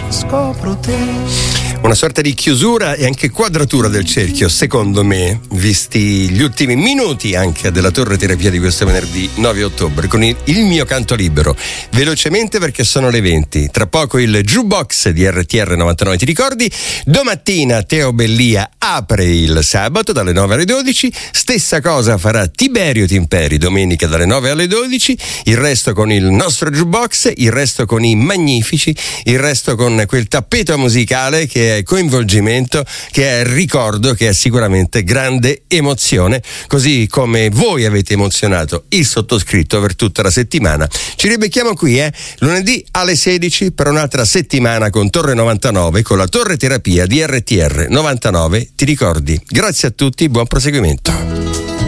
scopro te. Una sorta di chiusura e anche quadratura del cerchio, secondo me, visti gli ultimi minuti anche della torre terapia di questo venerdì 9 ottobre, con il mio canto libero. Velocemente perché sono le 20. Tra poco il jukebox di RTR 99, ti ricordi? Domattina Teo Bellia apre il sabato dalle 9 alle 12. Stessa cosa farà Tiberio Timperi domenica dalle 9 alle 12. Il resto con il nostro jukebox, il resto con i magnifici, il resto con quel tappeto musicale che è coinvolgimento, che è ricordo, che è sicuramente grande emozione, così come voi avete emozionato il sottoscritto per tutta la settimana. Ci ribecchiamo qui lunedì alle 16 per un'altra settimana con Torre 99, con la torre terapia di RTR 99, ti ricordi? Grazie a tutti, buon proseguimento.